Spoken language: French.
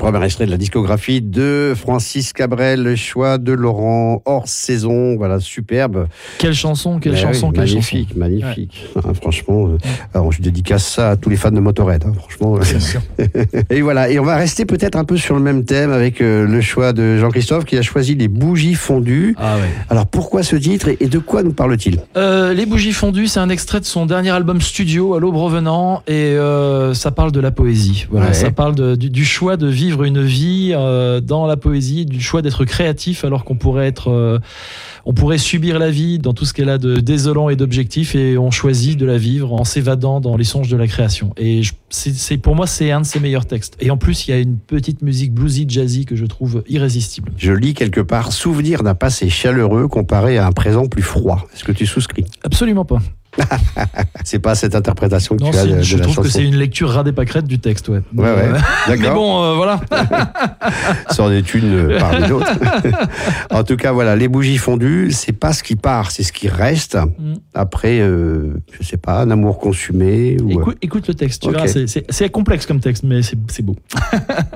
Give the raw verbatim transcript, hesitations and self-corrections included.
premier extrait de la discographie de Francis Cabrel, le choix de Laurent, hors saison, voilà, superbe. Quelle chanson, quelle Mais chanson, oui, quelle magnifique, chanson. magnifique, ouais. Ah, franchement, euh, alors je dédicace ça à tous les fans de Motorhead, hein, franchement. Bien sûr. Et voilà, et on va rester peut-être un peu sur le même thème avec euh, le choix de Jean-Christophe qui a choisi les bougies fondues. Ah ouais. Alors pourquoi ce titre et de quoi nous parle-t-il? euh, Les bougies fondues, c'est un extrait de son dernier album studio, À l'aube revenant, et euh, ça parle de la poésie. Voilà, ouais. Ça parle de, du, du choix de vivre une vie euh, dans la poésie, du choix d'être créatif alors qu'on pourrait être, euh, on pourrait subir la vie dans tout ce qu'elle a de désolant et d'objectif, et on choisit de la vivre en s'évadant dans les songes de la création. Et je, c'est, c'est, pour moi, c'est un de ses meilleurs textes. Et en plus, il y a une petite musique bluesy, jazzy que je trouve irrésistible. Je lis quelque part, souvenir d'un passé chaleureux comparé à un présent plus froid. Est-ce que tu souscris? Absolument pas. C'est pas cette interprétation que Non, tu as de, de je la trouve chanson. que c'est une lecture ras des pâquerettes du texte, ouais. Ouais, ouais. Euh, D'accord. Mais bon, euh, voilà. C'en est une euh, parmi d'autres. En tout cas, voilà, les bougies fondues, c'est pas ce qui part, c'est ce qui reste. Mm. Après, euh, je sais pas, un amour consumé. Ou... Écoute, écoute le texte, tu Ok. verras, c'est, c'est, c'est complexe comme texte, mais c'est, c'est beau.